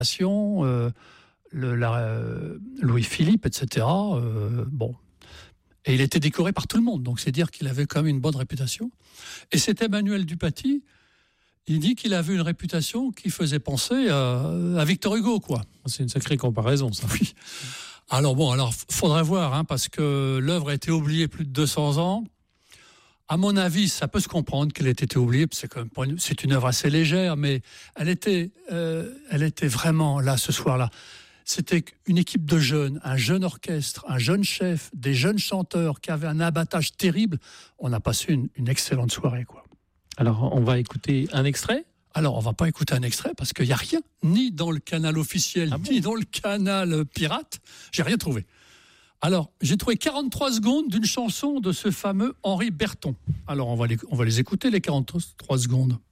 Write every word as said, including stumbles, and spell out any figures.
euh, le, la, euh, Louis-Philippe, et cetera. Euh, bon. Et il était décoré par tout le monde, donc c'est dire qu'il avait quand même une bonne réputation. Et cet Emmanuel Dupaty, il dit qu'il avait une réputation qui faisait penser à, à Victor Hugo, quoi. C'est une sacrée comparaison, ça. Oui. Alors bon, alors faudrait voir, hein, parce que l'œuvre a été oubliée plus de deux cents ans. À mon avis, ça peut se comprendre qu'elle ait été oubliée, c'est quand même, c'est une œuvre assez légère, mais elle était, euh, elle était vraiment là ce soir-là. C'était une équipe de jeunes, un jeune orchestre, un jeune chef, des jeunes chanteurs qui avaient un abattage terrible. On a passé une, une excellente soirée, quoi. Alors, on va écouter un extrait ? Alors, on va pas écouter un extrait parce qu'il n'y a rien, ni dans le canal officiel, ah ni bon dans le canal pirate. J'ai rien trouvé. Alors, j'ai trouvé quarante-trois secondes d'une chanson de ce fameux Henri Berton. Alors, on va les, on va les écouter, les quarante-trois secondes.